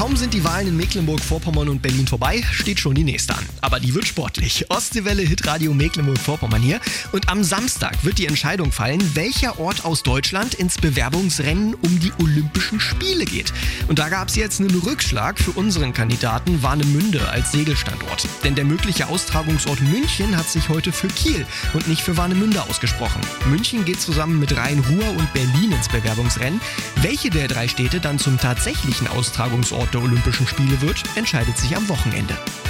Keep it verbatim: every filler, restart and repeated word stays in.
Kaum sind die Wahlen in Mecklenburg-Vorpommern und Berlin vorbei, steht schon die nächste an. Aber die wird sportlich. Ostseewelle Hitradio Mecklenburg-Vorpommern hier. Und am Samstag wird die Entscheidung fallen, welcher Ort aus Deutschland ins Bewerbungsrennen um die Olympischen Spiele geht. Und da gab es jetzt einen Rückschlag für unseren Kandidaten Warnemünde als Segelstandort. Denn der mögliche Austragungsort München hat sich heute für Kiel und nicht für Warnemünde ausgesprochen. München geht zusammen mit Rhein-Ruhr und Berlin ins Bewerbungsrennen. Welche der drei Städte dann zum tatsächlichen Austragungsort der Olympischen Spiele wird, entscheidet sich am Wochenende.